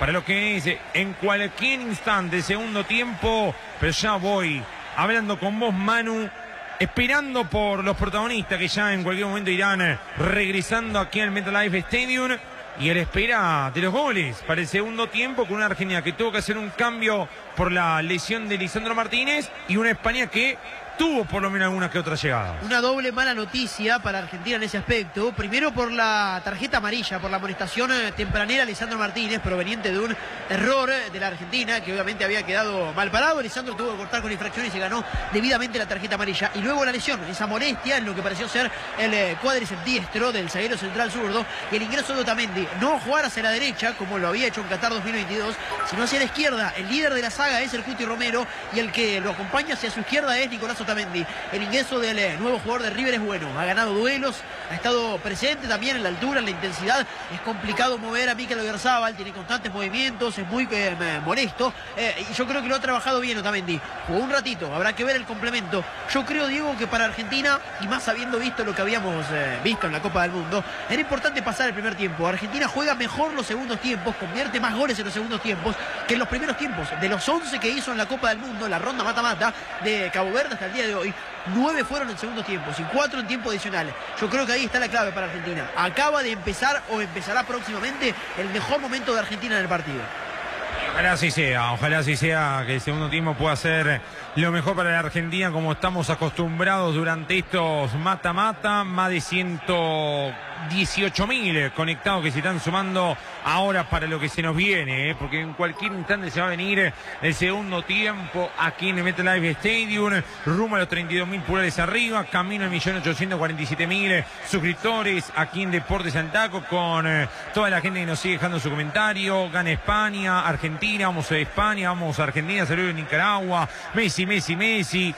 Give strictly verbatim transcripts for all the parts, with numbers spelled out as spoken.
para lo que es en cualquier instante, segundo tiempo, pero ya voy hablando con vos, Manu, esperando por los protagonistas que ya en cualquier momento irán regresando aquí al MetLife Stadium, y a la espera de los goles para el segundo tiempo, con una Argentina que tuvo que hacer un cambio por la lesión de Lisandro Martínez y una España que tuvo por lo menos alguna que otra llegada. Una doble mala noticia para Argentina en ese aspecto. Primero por la tarjeta amarilla, por la amonestación tempranera a Lisandro Martínez, proveniente de un error de la Argentina, que obviamente había quedado mal parado. Lisandro tuvo que cortar con infracción y se ganó debidamente la tarjeta amarilla. Y luego la lesión, esa molestia en lo que pareció ser el eh, cuádriceps diestro del zaguero central zurdo, y el ingreso de Otamendi. No jugar hacia la derecha, como lo había hecho en Qatar dos mil veintidós, sino hacia la izquierda. El líder de la saga es el Cuti Romero, y el que lo acompaña hacia su izquierda es Nicolás Otamendi. El ingreso del eh, nuevo jugador de River es bueno, ha ganado duelos, ha estado presente también en la altura, en la intensidad. Es complicado mover a Mikel Oyarzabal, tiene constantes movimientos, es muy eh, molesto, eh, y yo creo que lo ha trabajado bien Otamendi. Jugó un ratito, habrá que ver el complemento. Yo creo, Diego, que para Argentina, y más habiendo visto lo que habíamos eh, visto en la Copa del Mundo, era importante pasar el primer tiempo. Argentina juega mejor los segundos tiempos, convierte más goles en los segundos tiempos que en los primeros tiempos. De los once que hizo en la Copa del Mundo, la ronda mata-mata de Cabo Verde hasta el día de hoy, nueve fueron en segundo tiempo y cuatro en tiempo adicional. Yo creo que ahí está la clave para Argentina. Acaba de empezar o empezará próximamente el mejor momento de Argentina en el partido. Ojalá así sea, ojalá así sea, que el segundo tiempo pueda ser lo mejor para la Argentina, como estamos acostumbrados durante estos mata-mata. Más de ciento dieciocho mil conectados que se están sumando ahora para lo que se nos viene, ¿eh? Porque en cualquier instante se va a venir el segundo tiempo aquí en el MetLife Stadium, rumbo a los treinta y dos mil pulgares arriba, camino al millón ochocientos cuarenta y siete mil suscriptores aquí en Deportes Antaco, con eh, toda la gente que nos sigue dejando su comentario. Gana España, Argentina, vamos a España, vamos a Argentina, saludos de Nicaragua, Messi, Messi, Messi,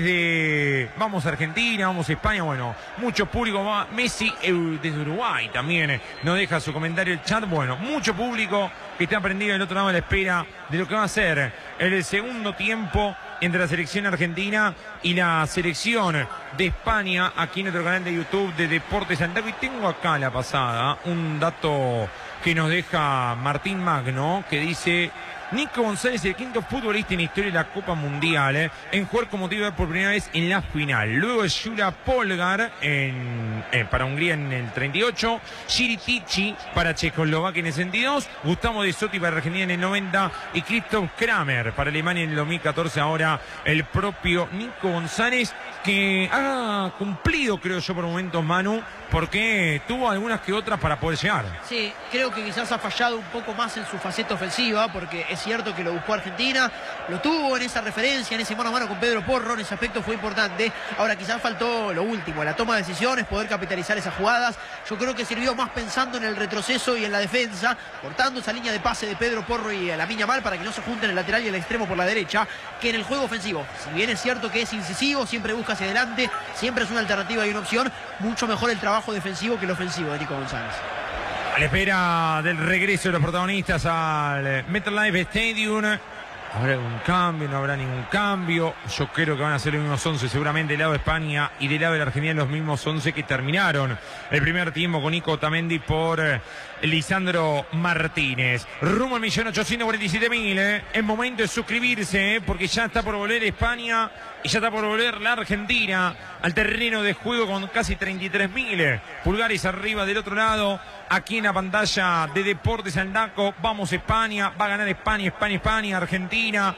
desde vamos a Argentina, vamos a España, bueno, mucho público, va Messi eh, desde Uruguay también eh, nos deja su comentario el chat. Bueno, mucho público que está prendido del otro lado a la espera de lo que va a ser el segundo tiempo entre la selección argentina y la selección de España, aquí en nuestro canal de YouTube de Deportes Antaco. Y tengo acá la pasada un dato que nos deja Martín Magno, que dice: Nico González, el quinto futbolista en la historia de la Copa Mundial eh, en jugar como titular por primera vez en la final. Luego es Jura Polgar en, eh, para Hungría en el treinta y ocho, Jiri Tici para Checoslovaquia en el sesenta y dos, Gustavo De Sotti para Argentina en el noventa y Christoph Kramer para Alemania en el dos mil catorce. Ahora el propio Nico González, que ha cumplido, creo yo, por momentos, Manu, porque tuvo algunas que otras para poder llegar. Sí, creo que quizás ha fallado un poco más en su faceta ofensiva, porque es cierto que lo buscó Argentina, lo tuvo en esa referencia, en ese mano a mano con Pedro Porro, en ese aspecto fue importante. Ahora quizás faltó lo último, la toma de decisiones, poder capitalizar esas jugadas. Yo creo que sirvió más pensando en el retroceso y en la defensa, cortando esa línea de pase de Pedro Porro y Lamine Yamal para que no se junten el lateral y el extremo por la derecha, que en el juego ofensivo. Si bien es cierto que es incisivo, siempre busca hacia adelante, siempre es una alternativa y una opción, mucho mejor el trabajo defensivo que el ofensivo de Nico González. A la espera del regreso de los protagonistas al MetLife Stadium, ¿habrá algún cambio? ¿No habrá ningún cambio? Yo creo que van a ser los mismos once, seguramente del lado de España y del lado de la Argentina los mismos once que terminaron el primer tiempo, con Nico Otamendi por eh, Lisandro Martínez. Rumbo al millón ochocientos cuarenta y siete mil, eh. Es momento de suscribirse, eh, porque ya está por volver España y ya está por volver la Argentina al terreno de juego, con casi treinta y tres mil eh, pulgares arriba del otro lado. Aquí en la pantalla de Deportes Antaco, vamos España, va a ganar España, España, España, Argentina,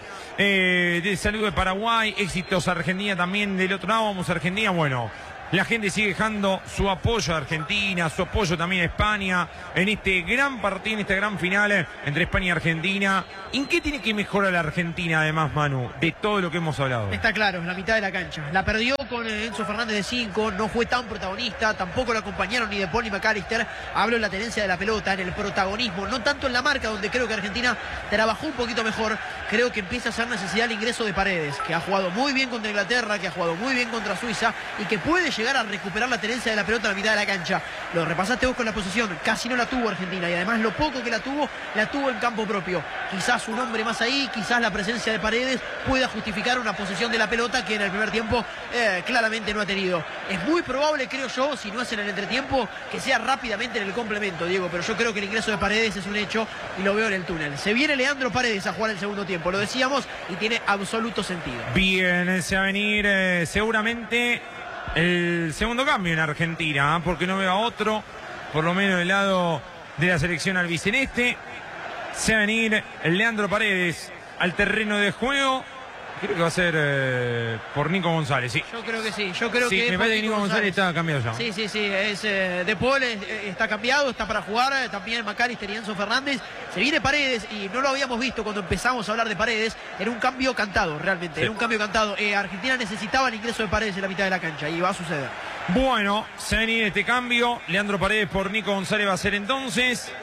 eh, de saludo de Paraguay, éxitos Argentina también del otro lado, vamos a Argentina. Bueno, la gente sigue dejando su apoyo a Argentina, su apoyo también a España en este gran partido, en esta gran final entre España y Argentina. ¿En qué tiene que mejorar la Argentina, además, Manu, de todo lo que hemos hablado? Está claro, en la mitad de la cancha. La perdió con Enzo Fernández de cinco, no fue tan protagonista, tampoco lo acompañaron ni De Paul ni McAllister. Hablo en la tenencia de la pelota, en el protagonismo, no tanto en la marca, donde creo que Argentina trabajó un poquito mejor. Creo que empieza a ser necesidad el ingreso de Paredes, que ha jugado muy bien contra Inglaterra, que ha jugado muy bien contra Suiza y que puede llegar llegar a recuperar la tenencia de la pelota a la mitad de la cancha. Lo repasaste vos con la posesión, casi no la tuvo Argentina y además lo poco que la tuvo, la tuvo en campo propio. Quizás un hombre más ahí, quizás la presencia de Paredes pueda justificar una posesión de la pelota que en el primer tiempo eh, claramente no ha tenido. Es muy probable, creo yo, si no es en el entretiempo, que sea rápidamente en el complemento, Diego, pero yo creo que el ingreso de Paredes es un hecho y lo veo en el túnel. Se viene Leandro Paredes a jugar el segundo tiempo, lo decíamos, y tiene absoluto sentido. Bien, se va a venir eh, seguramente el segundo cambio en Argentina, ¿eh? Porque no veo a otro, por lo menos del lado de la selección albiceleste. Se va a venir Leandro Paredes al terreno de juego. Creo que va a ser eh, por Nico González, sí. Yo creo que sí, yo creo sí, que me parece que Nico González, González está cambiado ya. Sí, sí, sí, es eh, De Paul es, está cambiado, está para jugar, eh, también McAllister y Enzo Fernández. Se viene Paredes y no lo habíamos visto cuando empezamos a hablar de Paredes. Era un cambio cantado, realmente, sí. Era un cambio cantado. Eh, Argentina necesitaba el ingreso de Paredes en la mitad de la cancha y va a suceder. Bueno, se va a venir este cambio. Leandro Paredes por Nico González va a ser entonces.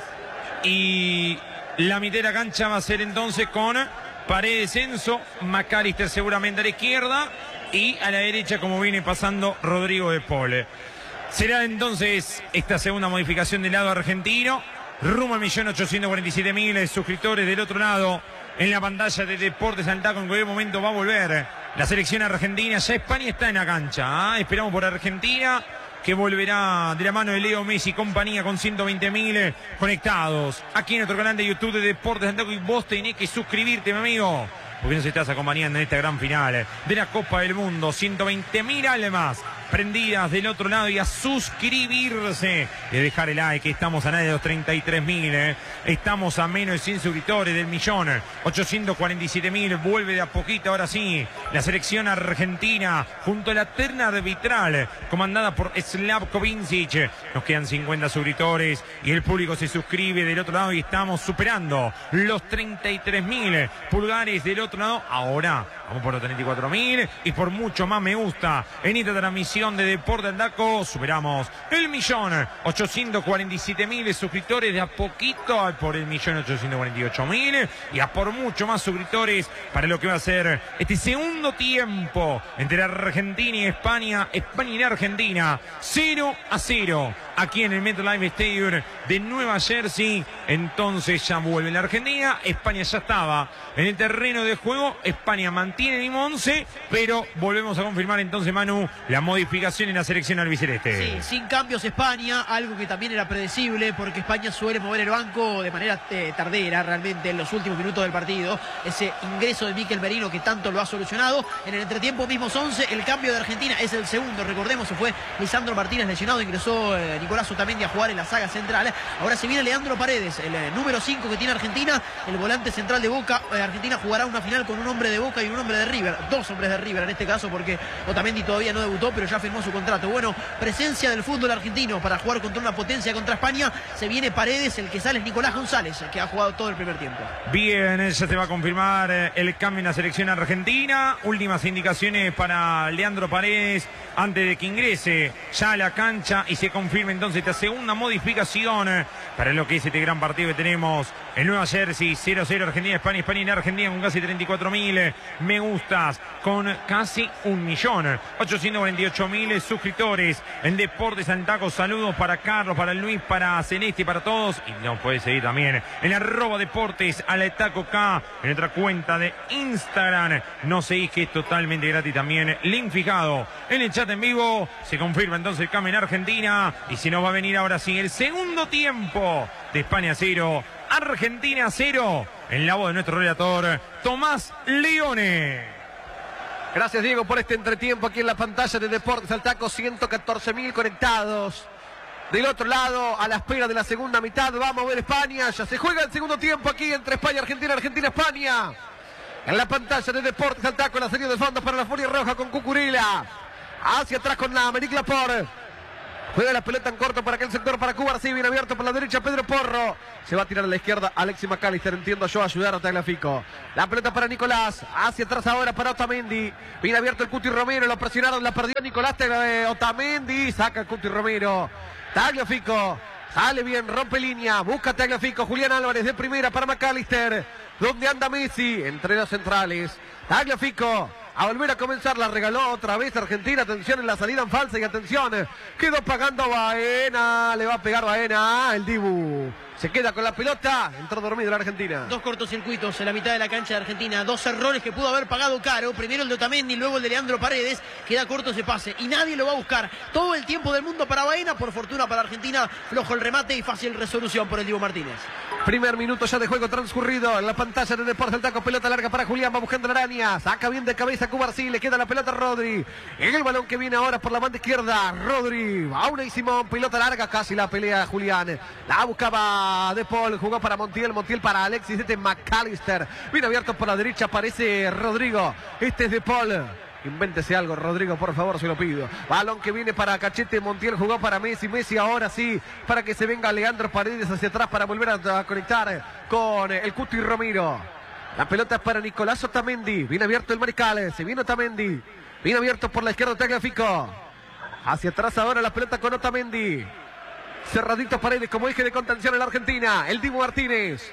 Y la mitad de la cancha va a ser entonces con Paredes, Enzo, McAllister seguramente a la izquierda y a la derecha como viene pasando Rodrigo De Paul. Será entonces esta segunda modificación del lado argentino, rumbo al millón ochocientos cuarenta y siete mil suscriptores del otro lado en la pantalla de Deportes Altaco. En cualquier momento va a volver la selección argentina, ya España está en la cancha, ¿eh? Esperamos por Argentina, que volverá de la mano de Leo Messi y compañía con ciento veinte mil conectados aquí en nuestro canal de YouTube de Deportes Santiago. Y vos tenés que suscribirte, mi amigo, porque nos estás acompañando en esta gran final de la Copa del Mundo. ciento veinte mil almas prendidas del otro lado y a suscribirse y a dejar el like. Estamos a nada de los treinta y tres mil, ¿eh? Estamos a menos de cien suscriptores del millón ochocientos cuarenta y siete mil. Vuelve de a poquito ahora sí la selección argentina junto a la terna arbitral comandada por Slavko Vincic. Nos quedan cincuenta suscriptores y el público se suscribe del otro lado y estamos superando los treinta y tres mil pulgares del otro lado. Ahora vamos por los treinta y cuatro mil y por mucho más me gusta en esta transmisión de Deportes Altaco. Superamos el millón ochocientos cuarenta y siete mil suscriptores de a poquito a por el millón ochocientos cuarenta y ocho mil y a por mucho más suscriptores para lo que va a ser este segundo tiempo entre Argentina y España. España y Argentina cero a cero aquí en el MetLife Stadium de Nueva Jersey. Entonces ya vuelve la Argentina. España ya estaba en el terreno de juego. España mantiene el mismo once, pero volvemos a confirmar entonces, Manu, la modificación en la selección albiceleste. Sí, sin cambios España, algo que también era predecible porque España suele mover el banco de manera eh, tardera realmente en los últimos minutos del partido. Ese ingreso de Mikel Merino que tanto lo ha solucionado. En el entretiempo mismos once, el cambio de Argentina es el segundo. Recordemos, se fue Lisandro Martínez lesionado, ingresó eh, Nicolás Otamendi a jugar en la saga central. Ahora se viene Leandro Paredes, el eh, número cinco que tiene Argentina, el volante central de Boca. Eh, Argentina jugará una final con un hombre de Boca y un hombre de River, dos hombres de River en este caso porque Otamendi todavía no debutó pero ya firmó su contrato. Bueno, presencia del fútbol argentino para jugar contra una potencia contra España. Se viene Paredes, el que sale es Nicolás González, que ha jugado todo el primer tiempo. Bien, ya se va a confirmar el cambio en la selección argentina. Últimas indicaciones para Leandro Paredes antes de que ingrese ya a la cancha y se confirme entonces esta segunda modificación para lo que es este gran partido que tenemos en Nueva Jersey. Cero a cero Argentina, España, España y Argentina con casi treinta y cuatro mil me gustas, con casi un millón ochocientos cuarenta y ocho mil suscriptores en Deportes Altaco. Saludos para Carlos, para Luis, para Celeste y para todos. Y nos puede seguir también en arroba Deportes Altaco K en nuestra cuenta de Instagram. No seguís, que es totalmente gratis también. Link fijado en el chat en vivo. Se confirma entonces el cambio en Argentina y si nos va a venir ahora sí el segundo tiempo de España cero, Argentina cero, en la voz de nuestro relator Tomás Leone. Gracias, Diego, por este entretiempo aquí en la pantalla de Deportes Altaco. ciento catorce mil conectados. Del otro lado, a la espera de la segunda mitad, va a mover España. Ya se juega el segundo tiempo aquí entre España y Argentina, Argentina, España. En la pantalla de Deportes Altaco, la serie de fondos para la Furia Roja con Cucurella. Hacia atrás con la América Lapor. Juega la pelota en corto para aquel sector para Cuba. Sí, bien abierto por la derecha Pedro Porro. Se va a tirar a la izquierda Alexis McAllister. Entiendo yo, a ayudar a Tagliafico. La pelota para Nicolás. Hacia atrás ahora para Otamendi. Bien abierto el Cuti Romero. Lo presionaron, la perdió Nicolás. Otamendi. Saca el Cuti Romero. Tagliafico. Sale bien, rompe línea. Busca Tagliafico. Julián Álvarez de primera para McAllister. Donde anda Messi. Entre los centrales. Tagliafico. a volver a comenzar. La regaló otra vez Argentina. Atención en la salida en falsa y atención. Quedó pagando Baena. Le va a pegar Baena. El Dibu se queda con la pelota. Entró dormido la Argentina. Dos cortocircuitos en la mitad de la cancha de Argentina. Dos errores que pudo haber pagado caro. Primero el de Otamendi, luego el de Leandro Paredes. Queda corto ese pase y nadie lo va a buscar. Todo el tiempo del mundo para Baena. Por fortuna para Argentina, flojo el remate y fácil resolución por el Dibu Martínez. Primer minuto ya de juego transcurrido en la pantalla de Deportes del Taco. Pelota larga para Julián, va buscando la araña. Saca bien de cabeza Cubarsí, le queda la pelota a Rodri. En el balón que viene ahora por la banda izquierda, Rodri. A una y Simón, pelota larga, casi la pelea Julián. La buscaba De Paul, jugó para Montiel, Montiel para Alexis, este McAllister. Viene abierto por la derecha, aparece Rodrigo. Este es De Paul. Invéntese algo, Rodrigo, por favor, se lo pido. Balón que viene para Cachete, Montiel jugó para Messi. Messi ahora sí, para que se venga Leandro Paredes hacia atrás para volver a, a conectar con el Cuti Romero. La pelota es para Nicolás Otamendi. Viene abierto el Mariscal, se viene Otamendi. Viene abierto por la izquierda Tagliafico. Hacia atrás ahora la pelota con Otamendi. Cerradito Paredes como eje de contención en la Argentina. El Dibu Martínez.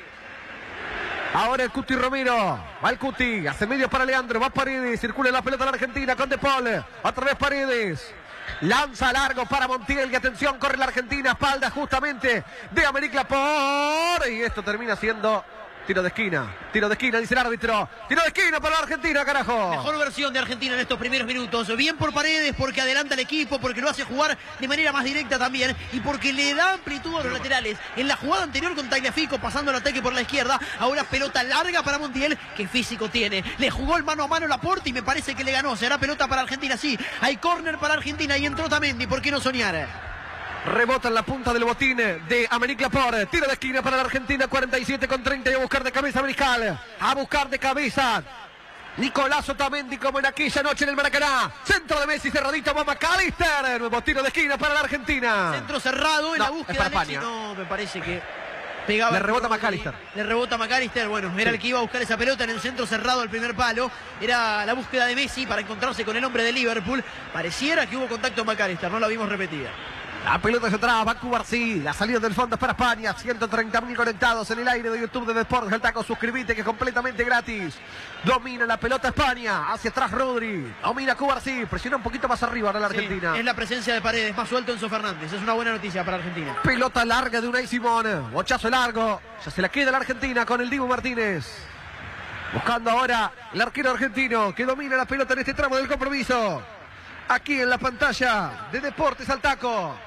Ahora el Cuti Romero. Va el Cuti. Hace medio para Leandro. Va Paredes. Circula la pelota a la Argentina con De Paul. Otra vez Paredes. Lanza largo para Montiel. Y atención, corre la Argentina. Espalda justamente de Aymeric Laporte. Y esto termina siendo tiro de esquina. Tiro de esquina, dice el árbitro. Tiro de esquina para la Argentina, carajo. Mejor versión de Argentina en estos primeros minutos. Bien por Paredes, porque adelanta al equipo, porque lo hace jugar de manera más directa también y porque le da amplitud a los laterales. En la jugada anterior con Tagliafico pasando el ataque por la izquierda, ahora pelota larga para Montiel, que físico tiene. Le jugó el mano a mano Laporte y me parece que le ganó. Será pelota para Argentina, sí. Hay córner para Argentina y entró Otamendi. ¿Por qué no soñar? Rebota en la punta del botín de Aymeric Laporte. Tiro de esquina para la Argentina. cuarenta y siete con treinta. Y a buscar de cabeza Mariscal. A buscar de cabeza Nicolás Otamendi como en aquella noche en el Maracaná. Centro de Messi, cerradito va McAllister. Nuevo tiro de esquina para la Argentina. Centro cerrado en no, la búsqueda de Alexis. No, me parece que pegaba. Le rebota McAllister. Le rebota McAllister. Bueno, era sí. El que iba a buscar esa pelota en el centro cerrado al primer palo. Era la búsqueda de Messi para encontrarse con el hombre de Liverpool. Pareciera que hubo contacto en McAllister. No la vimos repetida. La pelota se traba, va Cubarsí. La salida del fondo es para España. ciento treinta mil conectados en el aire de YouTube de Deportes del Taco. Suscribite que es completamente gratis. Domina la pelota España. Hacia atrás Rodri. Domina Cubarsí. Presiona un poquito más arriba ahora la sí, Argentina. Es la presencia de Paredes. Más suelto Enzo Fernández. Es una buena noticia para Argentina. Pelota larga de Unai Simón. Bochazo largo. Ya se la queda la Argentina con el Dibu Martínez. Buscando ahora el arquero argentino que domina la pelota en este tramo del compromiso. Aquí en la pantalla de Deportes al Taco.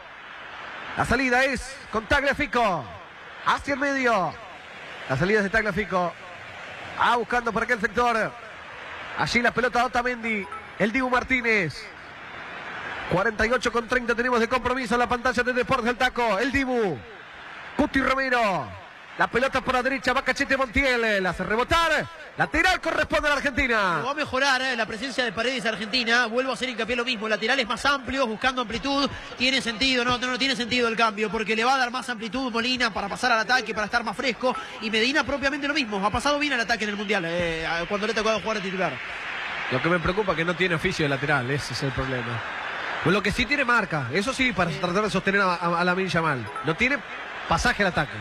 La salida es con Tagliafico. Hacia el medio. La salida es de Tagliafico. Ah, buscando por aquel sector. Allí la pelota de Otamendi. El Dibu Martínez. cuarenta y ocho con treinta tenemos de compromiso en la pantalla de Deportes del Taco. El Dibu. Cuti Romero. La pelota por la derecha, va Cachete Montiel. La hace rebotar. Lateral corresponde a la Argentina. Va a mejorar eh, la presencia de Paredes Argentina. Vuelvo a hacer hincapié lo mismo. Laterales más amplios, buscando amplitud. Tiene sentido, no, no, no tiene sentido el cambio, porque le va a dar más amplitud Molina para pasar al ataque, para estar más fresco. Y Medina propiamente lo mismo. Ha pasado bien al ataque en el Mundial, eh, cuando le ha tocado jugar de titular. Lo que me preocupa es que no tiene oficio de lateral. Ese es el problema. Pues lo que sí tiene marca. Eso sí, para sí. tratar de sostener a, a, a Lamine Yamal. No tiene pasaje al ataque.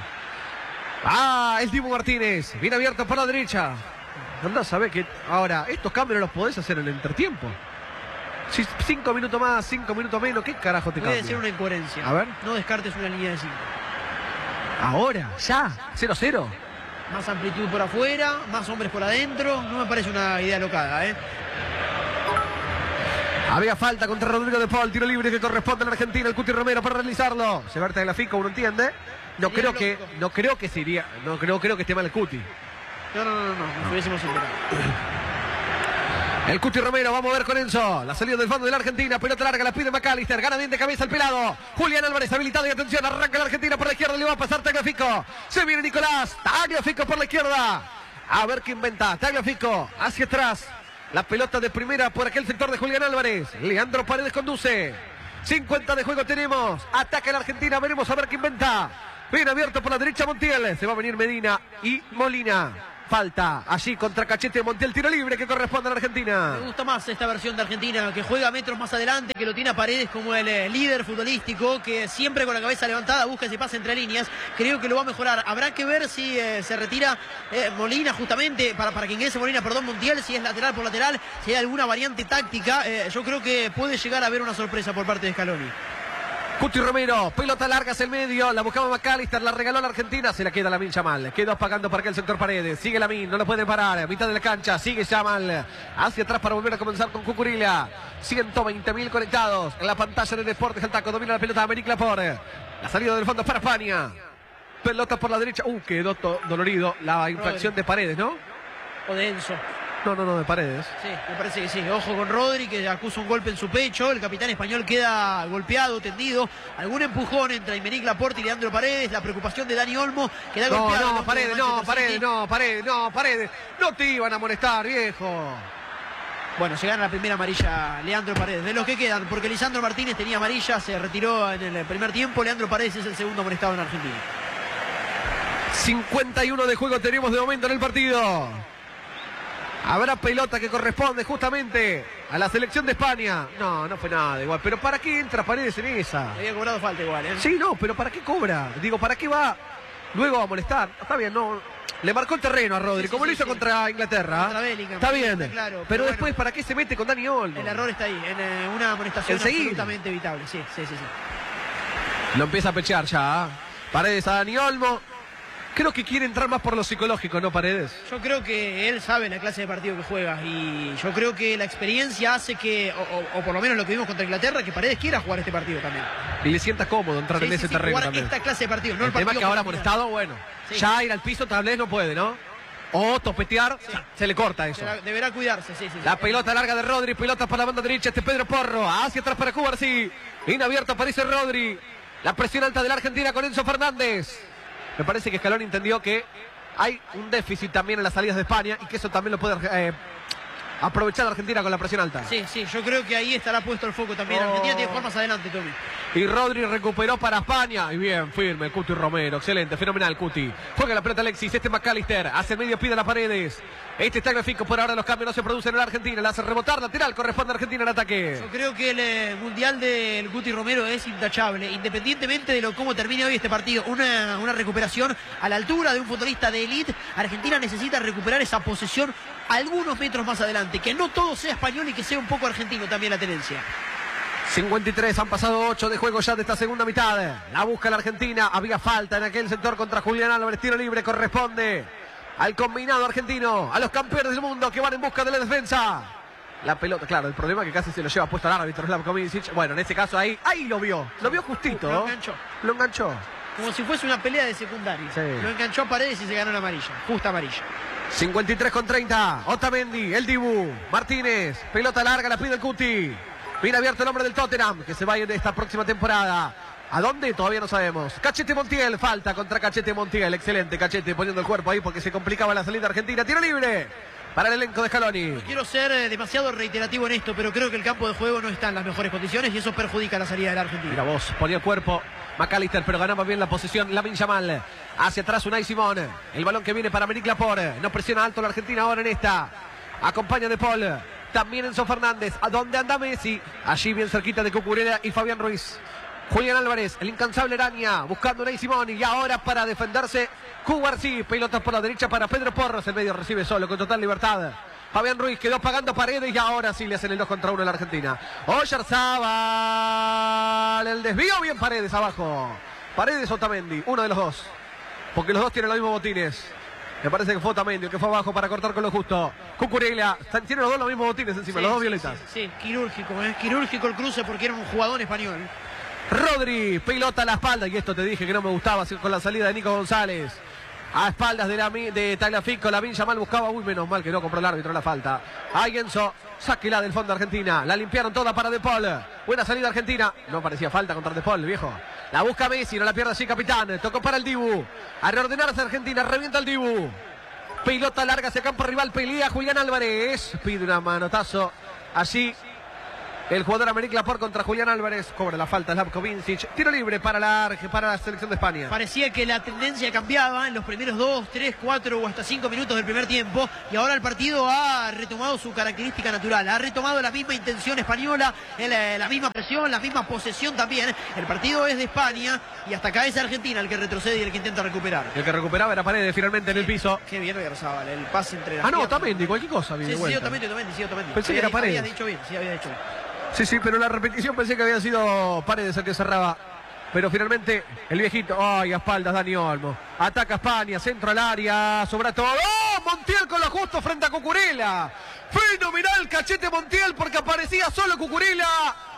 Ah, el Dibu Martínez. Viene abierto por la derecha. Andá a saber que ahora estos cambios los podés hacer en el entretiempo. Si cinco minutos más, cinco minutos menos, ¿qué carajo te cambia? Puede ser una incoherencia. A ver. No descartes una línea de cinco. Ahora, ya, cero cero. Más amplitud por afuera, más hombres por adentro. No me parece una idea locada, ¿eh? Había falta contra Rodrigo De Paul. Tiro libre que corresponde a la Argentina. El Cuti Romero para realizarlo. Se verte de la fica, uno entiende. No creo que, no creo que se iría, no creo, creo que esté mal el Cuti. No, no, no, no, nos hubiésemos enterado. El Cuti Romero, vamos a ver con Enzo. La salida del fondo de la Argentina, pelota larga, la pide McAllister, gana bien de cabeza el pelado. Julián Álvarez habilitado y atención, arranca la Argentina por la izquierda, le va a pasar Tagliafico. Se viene Nicolás, Tagliafico por la izquierda. A ver qué inventa, Tagliafico hacia atrás. La pelota de primera por aquel sector de Julián Álvarez. Leandro Paredes conduce. cincuenta de juego tenemos. Ataca la Argentina, veremos a ver qué inventa. Bien abierto por la derecha Montiel. Se va a venir Medina y Molina. falta allí contra Cachete Montiel, tiro libre que corresponde a la Argentina. Me gusta más esta versión de Argentina, que juega metros más adelante, que lo tiene a Paredes como el eh, líder futbolístico, que siempre con la cabeza levantada busca ese pase entre líneas. Creo que lo va a mejorar. Habrá que ver si eh, se retira eh, Molina justamente, para, para que ingrese Molina, perdón, Montiel, si es lateral por lateral, si hay alguna variante táctica. Eh, yo creo que puede llegar a haber una sorpresa por parte de Scaloni. Cuti Romero, pelota larga hacia el medio, la buscaba McAllister, la regaló a la Argentina, se la queda Lamin Yamal, quedó apagando para aquel sector Paredes, sigue Lamin, no lo puede parar, a mitad de la cancha, sigue Yamal, hacia atrás para volver a comenzar con Cucurella, ciento veinte mil conectados en la pantalla de Deportes El Taco, domina la pelota América Laporte, la salida del fondo para España, pelota por la derecha, uh, quedó dolorido la infracción de Paredes, ¿no? O de Enzo. No, no, no, de Paredes. Sí, me parece que sí. Ojo con Rodri, que acusa un golpe en su pecho. El capitán español queda golpeado, tendido. Algún empujón entre Aymeric Laporte y Leandro Paredes. La preocupación de Dani Olmo, que da no, golpeado. No, Paredes, no, Paredes, no, Paredes, no, Paredes. No te iban a molestar, viejo. Bueno, se gana la primera amarilla Leandro Paredes. De los que quedan, porque Lisandro Martínez tenía amarilla, se retiró en el primer tiempo. Leandro Paredes es el segundo amonestado en Argentina. cincuenta y uno de juego tenemos de momento en el partido. Habrá pelota que corresponde justamente a la selección de España. No, no fue nada igual. Pero ¿para qué entra Paredes en esa? Había cobrado falta igual, ¿eh? Sí, no, pero ¿para qué cobra? Digo, ¿para qué va luego a molestar? Está bien, no. Le marcó el terreno a Rodri, sí, sí, como sí, lo hizo sí. contra Inglaterra. Contra Bellingham, está bien. Está claro, pero, pero bueno, después, ¿para qué se mete con Dani Olmo? El error está ahí, en eh, una amonestación Enseguida. absolutamente evitable. Sí, sí, sí, sí. Lo empieza a pechear ya. ¿eh? Paredes a Dani Olmo. Creo que quiere entrar más por lo psicológico, ¿no, Paredes? Yo creo que él sabe la clase de partido que juega y yo creo que la experiencia hace que, o, o, o por lo menos lo que vimos contra Inglaterra, que Paredes quiera jugar este partido también. Y le sienta cómodo entrar sí, en sí, ese sí, terreno jugar también. esta clase de partido, no el, el tema partido que ahora molestado, bueno, sí. Ya ir al piso tal vez no puede, ¿no? O topetear, sí. Se le corta eso. Deberá, deberá cuidarse, sí, sí. La sí. pelota larga de Rodri, pelota para la banda derecha, este Pedro Porro, hacia atrás para Cuba, sí. Inabierto aparece Rodri. La presión alta de la Argentina con Enzo Fernández. Me parece que Scaloni entendió que hay un déficit también en las salidas de España y que eso también lo puede eh, aprovechar la Argentina con la presión alta. Sí, sí, yo creo que ahí estará puesto el foco también. Oh. Argentina tiene que jugar más adelante, Tommy. Y Rodri recuperó para España. Y bien, firme, Cuti Romero. Excelente, fenomenal, Cuti. Juega la pelota Alexis, este McAllister. Hace el medio, pide a las Paredes. Este está gráfico, por ahora los cambios no se producen en la Argentina. La hace rebotar, lateral, corresponde a Argentina en ataque. Yo creo que el eh, mundial del Cuti Romero es intachable. Independientemente de lo cómo termine hoy este partido. Una, una recuperación a la altura de un futbolista de élite. Argentina necesita recuperar esa posesión algunos metros más adelante. Que no todo sea español y que sea un poco argentino también la tenencia. cincuenta y tres, han pasado ocho de juego ya de esta segunda mitad. La busca la Argentina, había falta en aquel sector contra Julián Álvarez, tiro libre, corresponde al combinado argentino, a los campeones del mundo que van en busca de la defensa. La pelota, claro, el problema es que casi se lo lleva puesto al árbitro Slavko Micic. Bueno, en ese caso ahí, ahí lo vio, lo vio justito. Lo enganchó. Lo enganchó. Como si fuese una pelea de secundaria. Sí. Lo enganchó a Paredes y se ganó la amarilla, justa amarilla. cincuenta y tres con treinta, Otamendi, el Dibu, Martínez, pelota larga, la pide el Cuti. Viene abierto el hombre del Tottenham, que se va en esta próxima temporada. ¿A dónde? Todavía no sabemos. Cachete Montiel, falta contra Cachete Montiel. Excelente, Cachete poniendo el cuerpo ahí porque se complicaba la salida argentina. Tiro libre para el elenco de Scaloni. No quiero ser eh, demasiado reiterativo en esto, pero creo que el campo de juego no está en las mejores condiciones y eso perjudica la salida de la Argentina. Mira vos, ponía el cuerpo McAllister, pero ganaba bien la posición Lamin Yamal. Hacia atrás Unai Simón. El balón que viene para Aymeric Laporte. No presiona alto la Argentina ahora en esta. Acompaña de Paul. También Enzo Fernández. ¿A dónde anda Messi? Allí bien cerquita de Cucurella y Fabián Ruiz. Julián Álvarez, el incansable Araña, buscando a Unai Simón. Y ahora para defenderse, Cubarsí. Pelota por la derecha para Pedro Porros. El medio recibe solo con total libertad. Fabián Ruiz quedó pagando Paredes y ahora sí le hacen el dos contra uno en la Argentina. Oyarzabal, el desvío, bien Paredes abajo. Paredes Otamendi, uno de los dos. Porque los dos tienen los mismos botines. Me parece que fue Otamendi el que fue abajo para cortar con lo justo. Cucurella, tienen los dos los mismos botines encima, sí, los dos sí, violetas. Sí, sí, quirúrgico, ¿eh? Quirúrgico el cruce porque era un jugador español. Rodri, pelota a la espalda, y esto te dije que no me gustaba con la salida de Nico González. A espaldas de, la, de Tagliafico, Lamin Yamal buscaba, uy, menos mal que no compró el árbitro la falta. Ahí Enzo, sáquela del fondo Argentina, la limpiaron toda para De Paul. Buena salida Argentina, no parecía falta contra De Paul, viejo. La busca Messi, no la pierde así capitán, tocó para el Dibu. A reordenarse Argentina, revienta el Dibu. Pelota larga hacia campo rival, pelea Julián Álvarez. Pide una manotazo allí El jugador Aymeric Laporte contra Julián Álvarez. Cobra la falta Slavko Vincic. Tiro libre para la, para la selección de España. Parecía que la tendencia cambiaba en los primeros dos, tres, cuatro o hasta cinco minutos del primer tiempo. Y ahora el partido ha retomado su característica natural. Ha retomado la misma intención española, el, la misma presión, la misma posesión también. El partido es de España y hasta acá es Argentina el que retrocede y el que intenta recuperar. El que recuperaba era Paredes finalmente en el piso. Qué bien Oyarzabal, el pase entre las Ah, no, piernas. Otamendi, cualquier cosa. Sí, sí, sí, Otamendi, Otamendi, sí, Otamendi. Pensé que era Paredes. Había dicho bien, sí, había dicho bien. Sí, sí, pero en la repetición pensé que había sido Paredes el que cerraba. Pero finalmente el viejito, ay, a espaldas Dani Olmo. Ataca España, centro al área, sobra todo. ¡Oh! Montiel con lo justo frente a Cucurella. Fenomenal cachete Montiel porque aparecía solo Cucurella.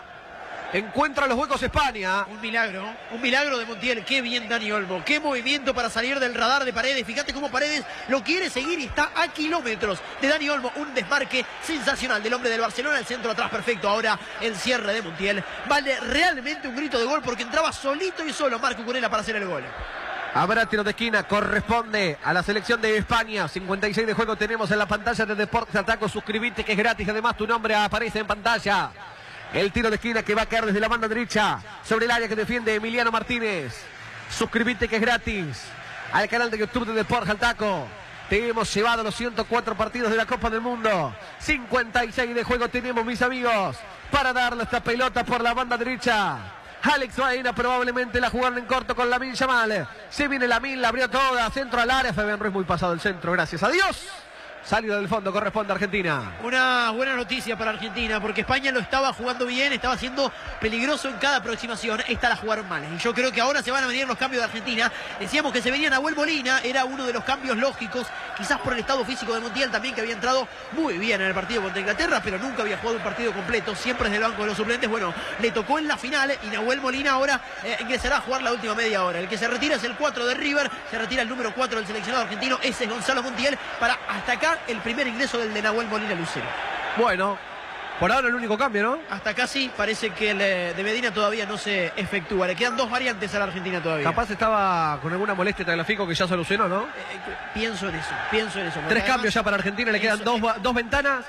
Encuentra los huecos España. Un milagro, un milagro de Montiel. Qué bien Dani Olmo, qué movimiento para salir del radar de Paredes. Fíjate cómo Paredes lo quiere seguir y está a kilómetros de Dani Olmo. Un desmarque sensacional del hombre del Barcelona. El centro atrás perfecto. Ahora el cierre de Montiel. Vale realmente un grito de gol porque entraba solito y solo Marco Cucurella para hacer el gol. Habrá tiro de esquina, corresponde a la selección de España. cincuenta y seis de juego tenemos en la pantalla de Deportes Ataco. Suscribite que es gratis, además tu nombre aparece en pantalla. El tiro de esquina que va a caer desde la banda derecha sobre el área que defiende Emiliano Martínez. Suscribite que es gratis al canal de YouTube de Deportes Ataco. Te hemos llevado los ciento cuatro partidos de la Copa del Mundo. cincuenta y seis de juego tenemos, mis amigos, para darle esta pelota por la banda derecha. Alex Baena probablemente la jugaron en corto con Lamine Yamal. Se viene Lamine, la abrió toda, centro al área. Fabián Ruiz muy pasado el centro, gracias a Dios. Salido del fondo, corresponde a Argentina. Una buena noticia para Argentina, porque España lo estaba jugando bien, estaba siendo peligroso en cada aproximación. Esta la jugaron mal. Y yo creo que ahora se van a venir los cambios de Argentina. Decíamos que se venía Nahuel Molina, era uno de los cambios lógicos, quizás por el estado físico de Montiel también, que había entrado muy bien en el partido contra Inglaterra, pero nunca había jugado un partido completo, siempre desde el banco de los suplentes. Bueno, le tocó en la final y Nahuel Molina ahora eh, ingresará a jugar la última media hora. El que se retira es el cuatro de River, se retira el número cuatro del seleccionado argentino, ese es Gonzalo Montiel, para hasta acá el primer ingreso del de Nahuel Molina Lucero. Bueno, por ahora el único cambio, ¿no? Hasta acá sí, parece que el de Medina todavía no se efectúa. Le quedan dos variantes a la Argentina todavía. Capaz estaba con alguna molestia Tagliafico que ya solucionó, ¿no? Eh, pienso en eso, pienso en eso. Tres cambios ya para Argentina, le quedan dos, dos ventanas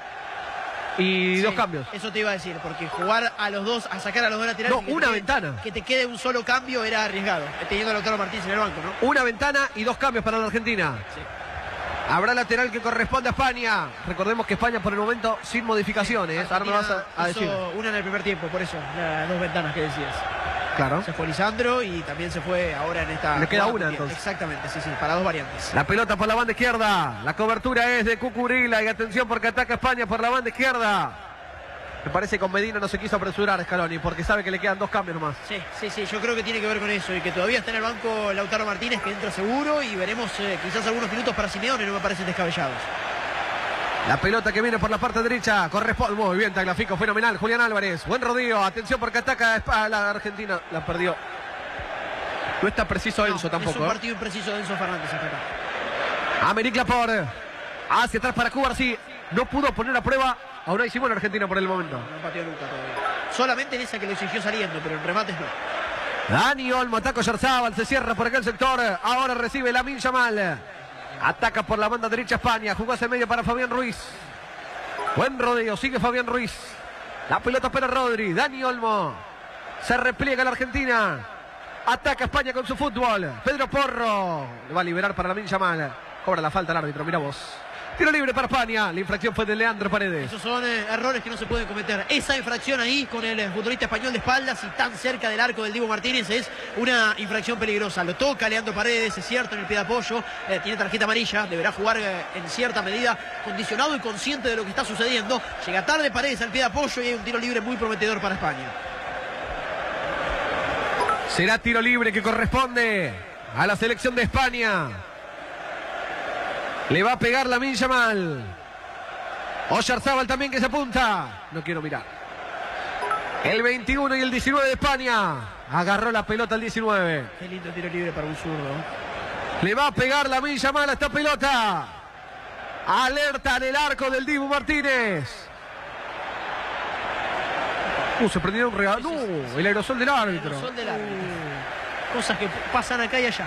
y sí, dos cambios. Eso te iba a decir, porque jugar a los dos, a sacar a los dos laterales... No, una quede, ventana. Que te quede un solo cambio era arriesgado, teniendo a Lautaro Martínez en el banco, ¿no? Una ventana y dos cambios para la Argentina. Sí. Habrá lateral que corresponde a España. Recordemos que España por el momento sin modificaciones. Argentina Ahora me vas a, a hizo decir. una en el primer tiempo, por eso, las dos ventanas que decías. Claro. Se fue Lisandro y también se fue ahora en esta... Le queda jugada una, mundial. entonces. Exactamente, sí, sí, para dos variantes. La pelota por la banda izquierda. La cobertura es de Cucurella. Y atención porque ataca España por la banda izquierda. Me parece que con Medina no se quiso apresurar Scaloni porque sabe que le quedan dos cambios nomás. Sí, sí, sí, yo creo que tiene que ver con eso y que todavía está en el banco Lautaro Martínez, que entra seguro, y veremos eh, quizás algunos minutos para Simeone, no me parecen descabellados. La pelota que viene por la parte derecha corresponde. Muy bien, Tagliafico, fenomenal. Julián Álvarez, buen rodeo. Atención porque ataca a la Argentina. La perdió. No está preciso No, Enzo tampoco. Es un ¿eh? partido impreciso de Enzo Fernández hasta acá. Aymeric Laporte. Hacia atrás para Cuba, sí. No pudo poner a prueba a Unai Simón en Argentina por el momento. No pateó nunca todavía. Solamente en esa que lo exigió saliendo, pero en remates no. Dani Olmo, ataca Oyarzabal, se cierra por aquel sector. Ahora recibe Lamine Yamal. Ataca por la banda derecha España. Jugó hacia el medio para Fabián Ruiz. Buen rodeo, sigue Fabián Ruiz. La pelota para Rodri. Dani Olmo. Se repliega la Argentina. Ataca España con su fútbol. Pedro Porro. Le va a liberar para Lamine Yamal. Cobra la falta el árbitro, mira vos. Tiro libre para España. La infracción fue de Leandro Paredes. Esos son eh, errores que no se pueden cometer. Esa infracción ahí con el eh, futbolista español de espaldas y tan cerca del arco del Dibu Martínez es una infracción peligrosa. Lo toca Leandro Paredes, es cierto, en el pie de apoyo. Eh, tiene tarjeta amarilla. Deberá jugar eh, en cierta medida condicionado y consciente de lo que está sucediendo. Llega tarde Paredes al pie de apoyo y hay un tiro libre muy prometedor para España. Será tiro libre que corresponde a la selección de España. Le va a pegar Lamine Yamal. Oyarzabal también que se apunta. No quiero mirar. El veintiuno y el diecinueve de España. Agarró la pelota el diecinueve. Qué lindo tiro libre para un zurdo. Le va a pegar Lamine Yamal a esta pelota. Alerta en el arco del Dibu Martínez. Uh, se prendió un regalo. No, el aerosol del árbitro. El aerosol del árbitro. Uh, cosas que pasan acá y allá.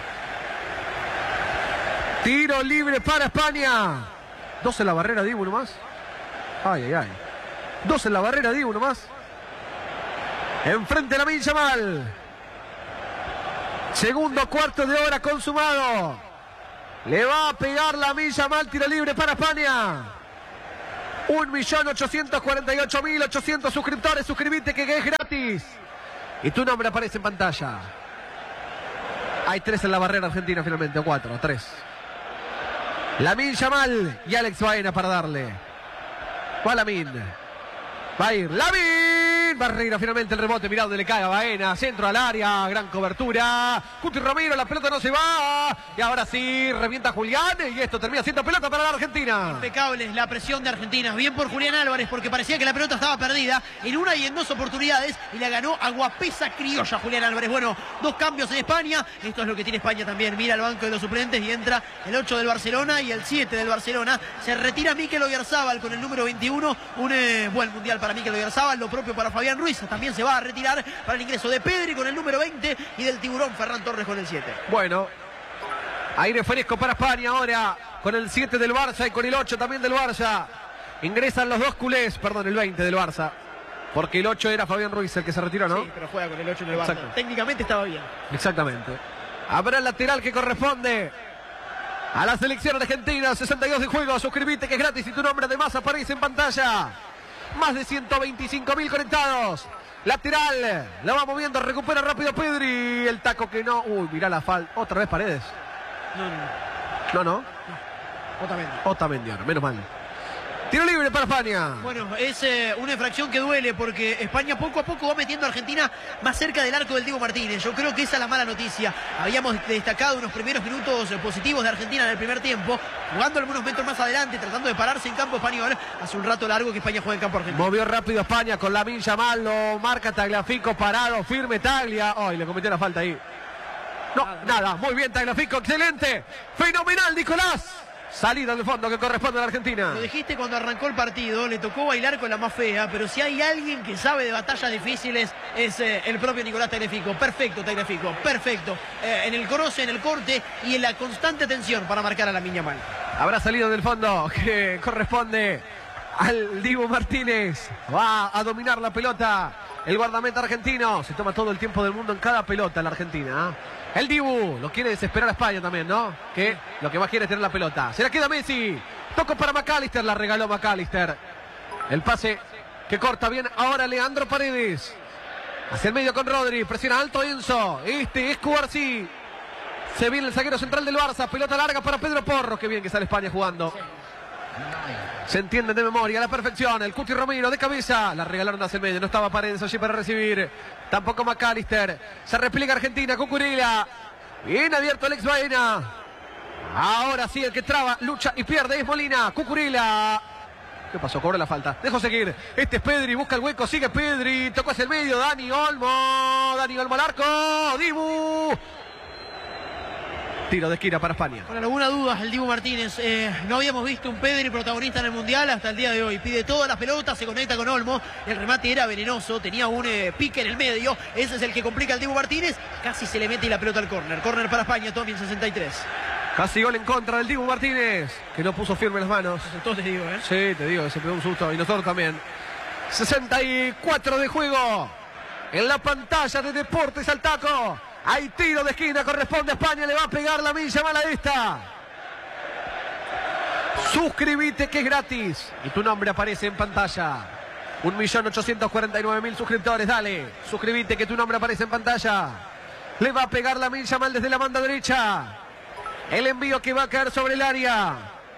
Tiro libre para España. Dos en la barrera, Dibu nomás. Ay, ay, ay. Dos en la barrera, Dibu nomás. Enfrente Lamine Yamal. Segundo cuarto de hora consumado. Le va a pegar Lamine Yamal, tiro libre para España. un millón ochocientos cuarenta y ocho mil ochocientos suscriptores. Suscribite que es gratis. Y tu nombre aparece en pantalla. Hay tres en la barrera argentina finalmente, o cuatro, tres. Lamine Yamal y Alex Baena para darle. Va Lamine. Va a ir Lamine. Barrera finalmente el rebote. Mirá donde le cae a Baena. Centro al área. Gran cobertura. Cuti Romero. La pelota no se va. Y ahora sí. Revienta Julián. Y esto termina siendo pelota para la Argentina. Impecable la presión de Argentina. Bien por Julián Álvarez porque parecía que la pelota estaba perdida en una y en dos oportunidades. Y la ganó a guapesa criolla Julián Álvarez. Bueno, dos cambios en España. Esto es lo que tiene España también. Mira el banco de los suplentes y entra el ocho del Barcelona y el siete del Barcelona. Se retira Mikel Oyarzabal con el número veintiuno. Un eh, buen mundial para Mikel Oyarzabal. Lo propio para Fabián Ruiz. También se va a retirar para el ingreso de Pedri con el número veinte y del tiburón Ferran Torres con el siete. Bueno, aire fresco para España ahora con el siete del Barça y con el ocho también del Barça. Ingresan los dos culés, perdón, el veinte del Barça. Porque el ocho era Fabián Ruiz el que se retiró, ¿no? Sí, pero juega con el ocho en el Barça. Exacto. Técnicamente estaba bien. Exactamente. Habrá el lateral que corresponde a la selección argentina. sesenta y dos de juego. Suscribite que es gratis y tu nombre además aparece en pantalla. Más de ciento veinticinco mil conectados. Lateral. La va moviendo. Recupera rápido Pedri. El taco que no. Uy, mirá la falta. Otra vez Paredes. No, no. No, no. Otamendi. Otamendi, menos mal. Tiro libre para España. Bueno, es eh, una infracción que duele porque España poco a poco va metiendo a Argentina más cerca del arco del Dibu Martínez. Yo creo que esa es la mala noticia. Habíamos destacado unos primeros minutos positivos de Argentina en el primer tiempo, jugando algunos metros más adelante, tratando de pararse en campo español. Hace un rato largo que España juega en campo argentino. Movió rápido España con Lamine Yamal, lo marca Tagliafico, parado, firme Taglia. Ay, le cometió la falta ahí. No, nada, nada. Muy bien Tagliafico, excelente. Fenomenal, Nicolás. Salida del fondo que corresponde a la Argentina. Lo dijiste cuando arrancó el partido, le tocó bailar con la más fea, pero si hay alguien que sabe de batallas difíciles es eh, el propio Nicolás Tagliafico. Perfecto Tagliafico, perfecto. Eh, en el croce, en el corte y en la constante tensión para marcar a Lamine Yamal. Habrá salido del fondo que corresponde al Dibu Martínez. Va a dominar la pelota el guardameta argentino. Se toma todo el tiempo del mundo en cada pelota la Argentina, ¿eh? El Dibu lo quiere desesperar a España también, ¿no? Que lo que más quiere es tener la pelota. Se la queda Messi. Toco para McAllister. La regaló McAllister. El pase que corta bien ahora Leandro Paredes. Hacia el medio con Rodri. Presiona alto Enzo. Este es Cubarsí. Se viene el zaguero central del Barça. Pelota larga para Pedro Porro. Qué bien que sale España jugando. Se entiende de memoria a la perfección. El Cuti Romero de cabeza. La regalaron hacia el medio. No estaba Paredes allí para recibir. Tampoco McAllister. Se repliega Argentina. Cucurella. Bien abierto Alex Baena. Ahora sí el que traba, lucha y pierde es Molina. Cucurella. ¿Qué pasó? Cobra la falta. Dejo seguir. Este es Pedri. Busca el hueco. Sigue Pedri. Tocó hacia el medio. Dani Olmo. Dani Olmo al arco. Dibu. Tiro de esquina para España. Con alguna duda, el Dibu Martínez. Eh, no habíamos visto un Pedri protagonista en el Mundial hasta el día de hoy. Pide todas las pelotas, se conecta con Olmo. El remate era venenoso, tenía un eh, pique en el medio. Ese es el que complica al Dibu Martínez. Casi se le mete la pelota al córner. Córner para España, Tommy en sesenta y tres. Casi gol en contra del Dibu Martínez, que no puso firme las manos. Asustó, te digo, ¿eh? Sí, te digo, se pegó un susto. Y nosotros también. sesenta y cuatro de juego. En la pantalla de Deportes al Taco. Hay tiro de esquina, corresponde a España, le va a pegar Lamine Yamal a esta. Suscríbete que es gratis y tu nombre aparece en pantalla. un millón ochocientos cuarenta y nueve mil suscriptores, dale. Suscríbete que tu nombre aparece en pantalla. Le va a pegar Lamine Yamal desde la banda derecha. El envío que va a caer sobre el área.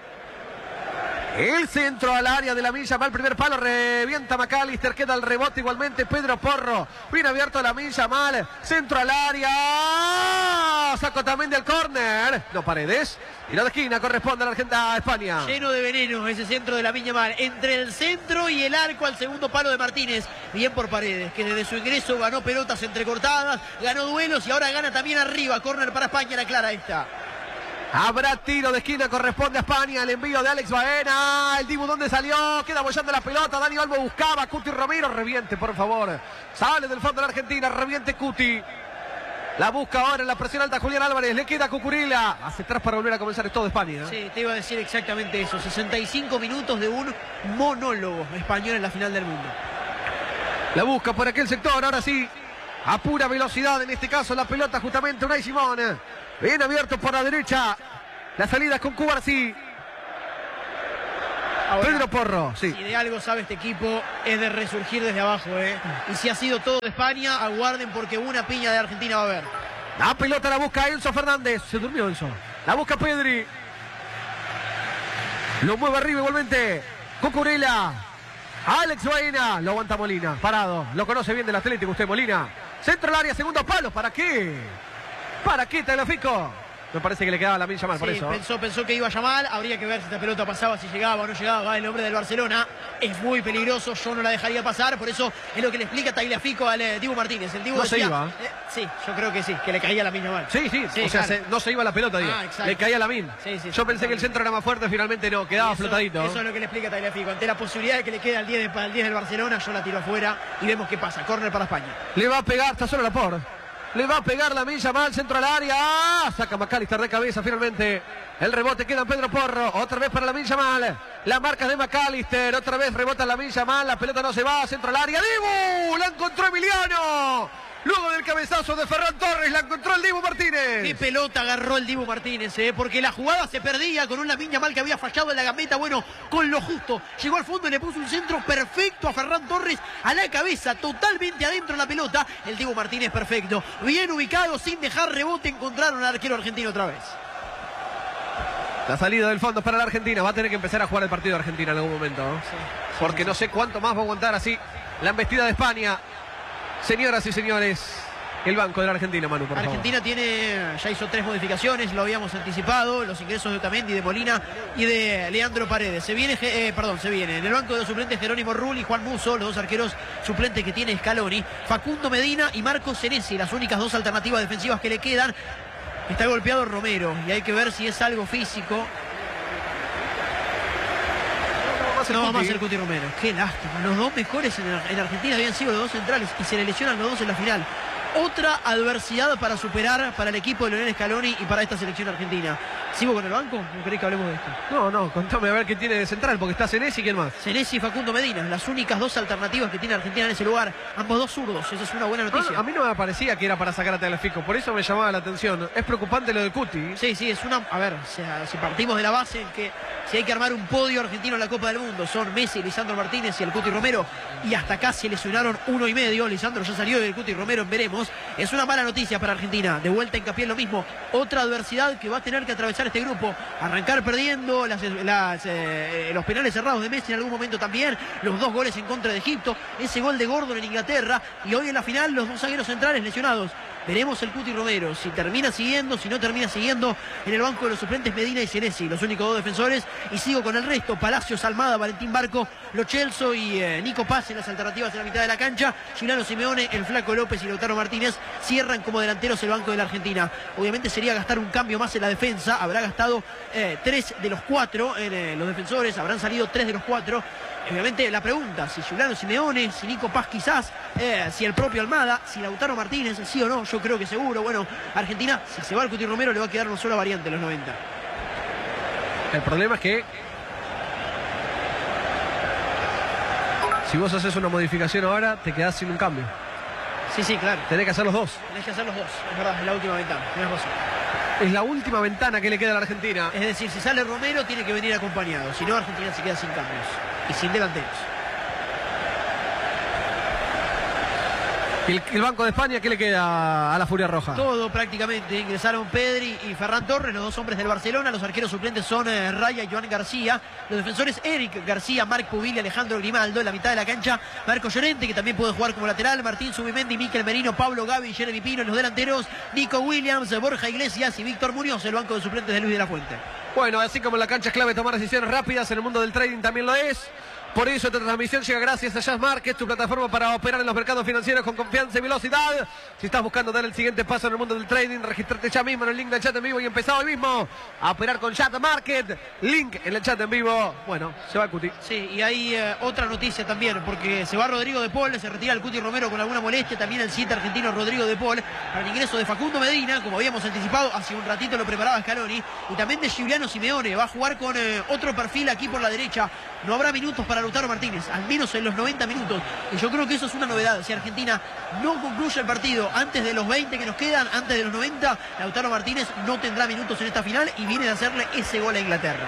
El centro al área de Lamine Yamal, primer palo, revienta McAllister, queda el rebote igualmente Pedro Porro, bien abierto Lamine Yamal, centro al área, sacó también del córner, no Paredes, tiro de esquina, corresponde a la Argentina, a España. Lleno de veneno ese centro de Lamine Yamal, entre el centro y el arco al segundo palo de Martínez, bien por Paredes, que desde su ingreso ganó pelotas entrecortadas, ganó duelos y ahora gana también arriba, córner para España, la clara esta. Habrá tiro de esquina, corresponde a España, el envío de Alex Baena, el Dibu donde salió, queda apoyando la pelota, Dani Olmo buscaba, Cuti Romero, reviente por favor, sale del fondo de la Argentina, reviente Cuti, La busca ahora en la presión alta Julián Álvarez. Le queda Cucurella. Hacia atrás para volver a comenzar todo España, ¿eh? Sí, te iba a decir exactamente eso. sesenta y cinco minutos de un monólogo español en la final del mundo. La busca por aquel sector. Ahora sí. A pura velocidad. En este caso la pelota justamente Unai Simón. Bien abierto por la derecha. La salida es con Cubarsí. Ahora, Pedro Porro, sí. Si de algo sabe este equipo es de resurgir desde abajo, ¿eh? Y si ha sido todo de España, aguarden porque una piña de Argentina va a haber. La pelota la busca Enzo Fernández. Se durmió Enzo. La busca Pedri. Lo mueve arriba igualmente. Cucurella. Alex Baena. Lo aguanta Molina. Parado. Lo conoce bien del Atlético usted, Molina. Centro al área, segundo palo. ¿Para qué? ¿Para qué, Tagliafico? Me parece que le quedaba la Lamine Yamal, sí, por eso. Pensó, pensó que iba a llamar. Habría que ver si esta pelota pasaba, si llegaba o no llegaba. El hombre del Barcelona es muy peligroso. Yo no la dejaría pasar. Por eso es lo que le explica Tagliafico al eh, Dibu Martínez. El Dibu No decía, se iba. Eh, sí, yo creo que sí, que le caía la Lamine Yamal. Sí, sí, Sí, o sea, claro. se- no se iba la pelota, digo. Ah, exacto. Le caía la min. Sí, sí, Yo sí, pensé que el centro era más fuerte, finalmente no, quedaba Eso- flotadito. Eso es lo que le explica Tagliafico. Ante la posibilidad de que le quede al diez, de- para el diez del Barcelona, yo la tiro afuera y vemos qué pasa. Córner para España. Le va a pegar, está solo la por. Le va a pegar la milla mal, centro al área. ¡Ah! Saca McAllister de cabeza finalmente. El rebote queda en Pedro Porro. Otra vez para la milla mal. La marca de McAllister. Otra vez rebota la milla mal. La pelota no se va. Centro al área. ¡Dibu! ¡La encontró Emiliano! Luego del cabezazo de Ferran Torres, la encontró el Dibu Martínez. Qué pelota agarró el Dibu Martínez, ¿eh? Porque la jugada se perdía con un Lamine Yamal que había fallado en la gambeta. Bueno, con lo justo. Llegó al fondo y le puso un centro perfecto a Ferran Torres a la cabeza, totalmente adentro la pelota. El Dibu Martínez perfecto. Bien ubicado, sin dejar rebote. Encontraron al arquero argentino otra vez. La salida del fondo para la Argentina. Va a tener que empezar a jugar el partido de Argentina en algún momento, ¿no? Sí. Porque no sé cuánto más va a aguantar así la embestida de España. Señoras y señores, el banco de la Argentina, Manu, por Argentina tiene, ya hizo tres modificaciones, lo habíamos anticipado, los ingresos de Otamendi, de Molina y de Leandro Paredes. Se viene, eh, perdón, se viene en el banco de los suplentes Jerónimo Rulli y Juan Musso, los dos arqueros suplentes que tiene Scaloni, Facundo Medina y Marco Senesi, las únicas dos alternativas defensivas que le quedan. Está golpeado Romero y hay que ver si es algo físico. No vamos a hacer Cuti Romero. Qué lástima. Los dos mejores en, en Argentina habían sido los dos centrales y se le lesionan los dos en la final. Otra adversidad para superar para el equipo de Lionel Scaloni y para esta selección argentina. ¿Sigo con el banco? ¿No querés que hablemos de esto? No, no, contame a ver qué tiene de central, porque está Senesi y quién más. Senesi y Facundo Medina, las únicas dos alternativas que tiene Argentina en ese lugar. Ambos dos zurdos, esa es una buena noticia. Ah, a mí no me parecía que era para sacar a Tagliafico, por eso me llamaba la atención. Es preocupante lo de Cuti. Sí, sí, es una... A ver, o sea, si partimos de la base en que si hay que armar un podio argentino en la Copa del Mundo, son Messi, Lisandro Martínez y el Cuti Romero, y hasta acá se lesionaron uno y medio. Lisandro ya salió y el Cuti Romero veremos. Es una mala noticia para Argentina. De vuelta hincapié en lo mismo. Otra adversidad que va a tener que atravesar este grupo. Arrancar perdiendo las, las, eh, los penales cerrados de Messi en algún momento también. Los dos goles en contra de Egipto. Ese gol de Gordon en Inglaterra. Y hoy en la final los dos zagueros centrales lesionados. Veremos el Cuti Romero, si termina siguiendo, si no termina siguiendo. En el banco de los suplentes Medina y Senesi, los únicos dos defensores. Y sigo con el resto, Palacios, Almada, Valentín Barco, Lo Celso y eh, Nico Paz en las alternativas en la mitad de la cancha. Giuliano Simeone, el Flaco López y Lautaro Martínez cierran como delanteros el banco de la Argentina. Obviamente sería gastar un cambio más en la defensa. Habrá gastado eh, tres de los cuatro en eh, los defensores, habrán salido tres de los cuatro. Obviamente la pregunta, si Giuliano Simeone, si Nico Paz quizás, eh, si el propio Almada, si Lautaro Martínez, sí o no, yo creo que seguro. Bueno, Argentina, si se va al Cuti Romero le va a quedar una sola variante en los noventa. El problema es que si vos haces una modificación ahora, te quedás sin un cambio. Sí, sí, claro. Tenés que hacer los dos. Tenés que hacer los dos, es verdad, es la última ventana, tenés razón. Es la última ventana que le queda a la Argentina. Es decir, si sale Romero tiene que venir acompañado, si no Argentina se queda sin cambios y sin delanteros. El, el Banco de España, ¿qué le queda a la Furia Roja? Todo prácticamente. Ingresaron Pedri y Ferran Torres, los dos hombres del Barcelona. Los arqueros suplentes son eh, Raya y Joan García. Los defensores Eric García, Marc Pubil y Alejandro Grimaldo. En la mitad de la cancha, Marco Llorente, que también puede jugar como lateral. Martín Zubimendi, Mikel Merino, Pablo Gavi y Jeremy Pino. En los delanteros, Nico Williams, Borja Iglesias y Víctor Muñoz. El banco de suplentes de Luis de la Fuente. Bueno, así como en la cancha es clave tomar decisiones rápidas, en el mundo del trading también lo es. Por eso esta transmisión llega gracias a Jazz Market, tu plataforma para operar en los mercados financieros con confianza y velocidad. Si estás buscando dar el siguiente paso en el mundo del trading, registrate ya mismo en el link del chat en vivo y empezá hoy mismo a operar con Jazz Market. Link en el chat en vivo. Bueno, se va el Cuti. Sí, y hay eh, otra noticia también, porque se va Rodrigo de Paul, se retira el Cuti Romero con alguna molestia, también el siete argentino Rodrigo de Paul, para el ingreso de Facundo Medina, como habíamos anticipado, hace un ratito lo preparaba Scaloni, y también de Giuliano Simeone, va a jugar con eh, otro perfil aquí por la derecha. No habrá minutos para Lautaro Martínez, al menos en los noventa minutos. Y yo creo que eso es una novedad. Si Argentina no concluye el partido antes de los veinte que nos quedan, antes de los noventa, Lautaro Martínez no tendrá minutos en esta final y viene de hacerle ese gol a Inglaterra.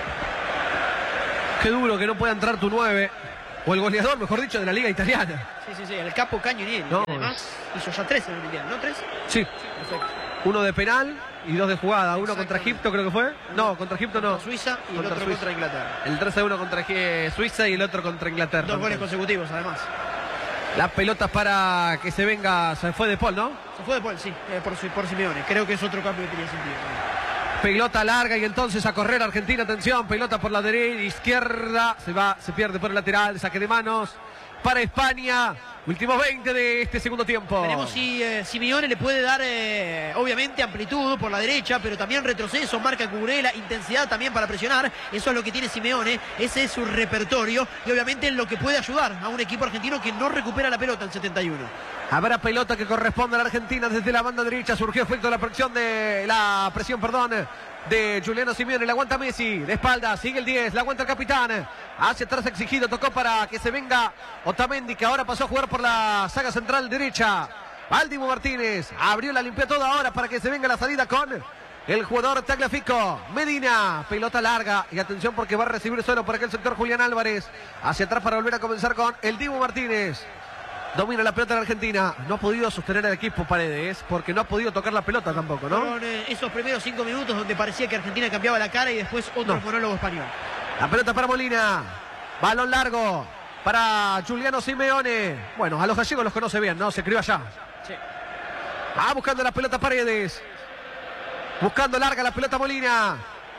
Qué duro que no pueda entrar tu nueve, o el goleador, mejor dicho, de la Liga Italiana. Sí, sí, sí, el capo Cañonieri. No, además hizo ya tres en el Mundial, ¿no? ¿Tres? Sí. Perfecto. Uno de penal y dos de jugada. Uno contra Egipto, creo que fue. No, contra Egipto no. Contra Suiza y Contra el otro Suiza. contra Inglaterra. El tres a uno contra eh, Suiza y el otro contra Inglaterra. Dos goles consecutivos, además. Las pelotas para que se venga. Se fue de Paul, ¿no? Se fue de Paul, sí, eh, por, por Simeone. Creo que es otro cambio que tenía sentido. Pelota larga y entonces a correr Argentina. Atención, pelota por la derecha, izquierda. Se va, se pierde por el lateral. Saque de manos para España. Últimos veinte de este segundo tiempo. Veremos si eh, Simeone le puede dar, eh, obviamente, amplitud por la derecha, pero también retroceso, marca Cucurella, intensidad también para presionar. Eso es lo que tiene Simeone, ese es su repertorio y obviamente es lo que puede ayudar a un equipo argentino que no recupera la pelota en setenta y uno. Habrá pelota que corresponde a la Argentina desde la banda derecha. Surgió efecto de la presión de la presión, perdón, de Giuliano Simeone. La aguanta Messi, de espalda, sigue el diez, la aguanta el capitán. Hacia atrás exigido, tocó para que se venga Otamendi, que ahora pasó a jugar por la saga central derecha. Dibu Martínez abrió la limpia toda ahora para que se venga la salida con el jugador Tagliafico. Medina, pelota larga y atención porque va a recibir solo por aquel sector Julián Álvarez. Hacia atrás para volver a comenzar con el Dibu Martínez. Domina la pelota en Argentina. No ha podido sostener al equipo Paredes porque no ha podido tocar la pelota tampoco, ¿no? Con eh, esos primeros cinco minutos donde parecía que Argentina cambiaba la cara y después otro No. monólogo español. La pelota para Molina. Balón largo para Giuliano Simeone. Bueno, a los gallegos los conoce bien, ¿no? Se crió allá. Sí. Ah, buscando la pelota Paredes. Buscando larga la pelota Molina.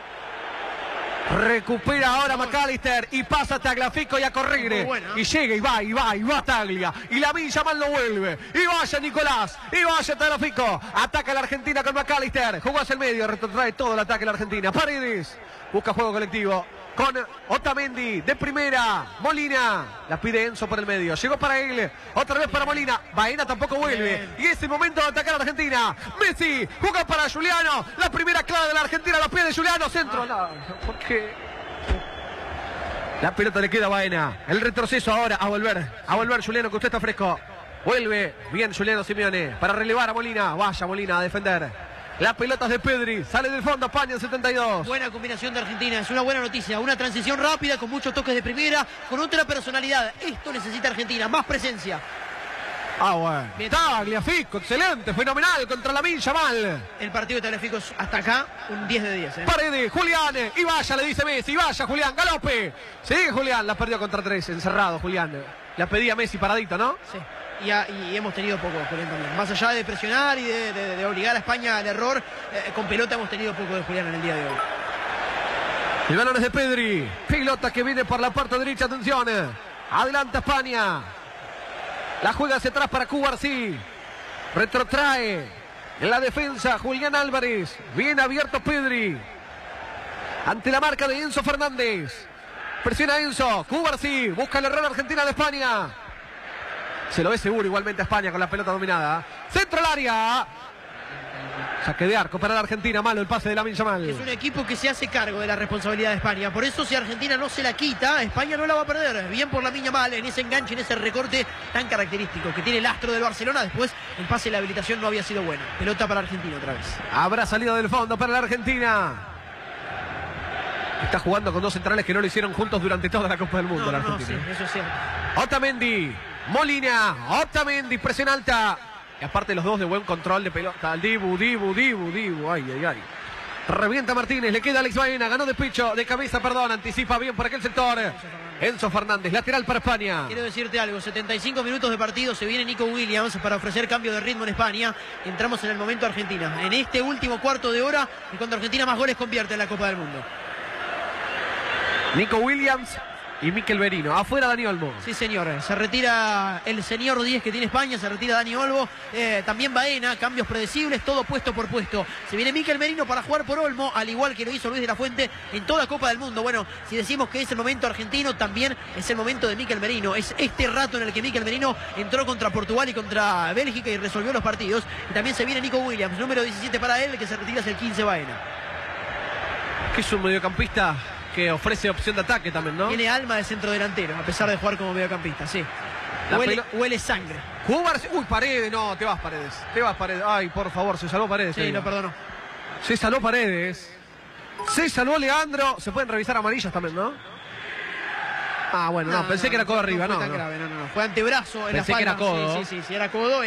Recupera ahora McAllister y pasa a Tagliafico y a correr. Muy buena. Y llega y va, y va, y va Taglia. Y la Villa mal lo vuelve. Y vaya Nicolás. Y vaya Tagliafico. Ataca a la Argentina con McAllister. Jugó hacia el medio, retrotrae todo el ataque a la Argentina. Paredes. Busca juego colectivo. Con Otamendi de primera. Molina. La pide Enzo por el medio. Llegó para él. Otra vez para Molina. Baena tampoco vuelve. Y es el momento de atacar a la Argentina. Messi. Juega para Giuliano. La primera clave de la Argentina. La pide Giuliano. Centro. No, ¿por qué? La pelota le queda a Baena. El retroceso ahora. A volver. A volver Giuliano, que usted está fresco. Vuelve. Bien Giuliano Simeone. Para relevar a Molina. Vaya Molina a defender. Las pelotas de Pedri, sale del fondo España en setenta y dos. Buena combinación de Argentina, es una buena noticia. Una transición rápida con muchos toques de primera, con otra personalidad. Esto necesita Argentina, más presencia. Ah, bueno. Bien. Tagliafico, excelente, fenomenal contra la Villa mal. El partido de Tagliafico es hasta acá un diez de diez. ¿eh? Paredes, Julián, y vaya, le dice Messi, vaya Julián, galope. Sigue Julián, la perdió contra tres, encerrado Julián. La pedía Messi paradito, ¿no? Sí. Y, a, y hemos tenido poco, Julián, también. Más allá de presionar y de, de, de obligar a España al error, eh, con pelota hemos tenido poco de Julián en el día de hoy. El balón es de Pedri. Pelota que viene por la parte derecha, atención. Adelanta España. La juega hacia atrás para Cubarsí. Retrotrae en la defensa Julián Álvarez. Bien abierto Pedri. Ante la marca de Enzo Fernández. Presiona Enzo. Cubarsí. Busca el error Argentina de España. Se lo ve seguro igualmente a España con la pelota dominada. Centro al área. Saque de arco para la Argentina. Malo el pase de Lamine Yamal. Es un equipo que se hace cargo de la responsabilidad de España. Por eso si Argentina no se la quita, España no la va a perder. Bien por Lamine Yamal en ese enganche, en ese recorte tan característico que tiene el astro del Barcelona. Después el pase y la habilitación no había sido bueno. Pelota para Argentina otra vez. Habrá salido del fondo para la Argentina. Está jugando con dos centrales que no lo hicieron juntos durante toda la Copa del Mundo. No, la no, no, Argentina. sí, eso es cierto. Otamendi, Molina, Otamendi, presión alta. Y aparte los dos de buen control de pelota. Dibu, Dibu, Dibu, Dibu. Ay, ay, ay. Revienta Martínez, le queda Alex Baena. Ganó de pecho, de cabeza, perdón. Anticipa bien por aquel sector. Enzo Fernández, lateral para España. Quiero decirte algo, setenta y cinco minutos de partido, se viene Nico Williams para ofrecer cambio de ritmo en España. Entramos en el momento Argentina. En este último cuarto de hora, y cuando Argentina más goles convierte en la Copa del Mundo. Nico Williams y Mikel Merino. Afuera Dani Olmo. Sí, señor. Se retira el señor diez que tiene España, se retira Dani Olmo. Eh, también Baena, cambios predecibles, todo puesto por puesto. Se viene Mikel Merino para jugar por Olmo, al igual que lo hizo Luis de la Fuente en toda Copa del Mundo. Bueno, si decimos que es el momento argentino, también es el momento de Mikel Merino. Es este rato en el que Mikel Merino entró contra Portugal y contra Bélgica y resolvió los partidos. Y también se viene Nico Williams, número diecisiete para él, que se retira es el quince Baena. Que es un mediocampista que ofrece opción de ataque también, ¿no? Tiene alma de centro delantero, a pesar de jugar como mediocampista, sí. Huele, huele sangre. Uy, Paredes, no, te vas Paredes. Te vas Paredes. Ay, por favor, se salvó Paredes. Sí, lo perdonó. Se salvó Paredes. Se salvó Leandro. Se pueden revisar amarillas también, ¿no? Ah, bueno, no, no pensé no, que era codo no, arriba, no. No, Fue tan no. grave, no, no, no. Fue antebrazo en pensé la que falda. era codo. Sí, sí, sí, sí, era codo.